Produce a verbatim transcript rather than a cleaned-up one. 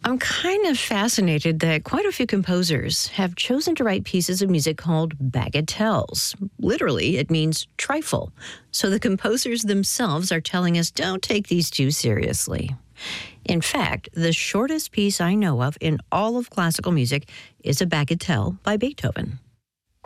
I'm kind of fascinated that quite a few composers have chosen to write pieces of music called bagatelles. Literally, it means trifle. So the composers themselves are telling us don't take these too seriously. In fact, the shortest piece I know of in all of classical music is a bagatelle by Beethoven.